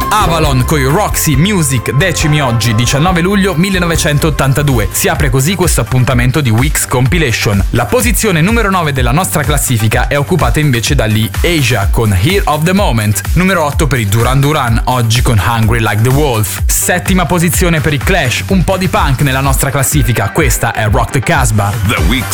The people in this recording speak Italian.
Avalon con i Roxy Music, decimi oggi, 19 luglio 1982. Si apre così questo appuntamento di Weeks Compilation. La posizione numero 9 della nostra classifica è occupata invece dagli Asia con Here of the Moment. Numero 8 per i Duran Duran, oggi con Hungry Like the Wolf. Settima posizione per i Clash, un po' di punk nella nostra classifica. Questa è Rock the Casbah. The Weeks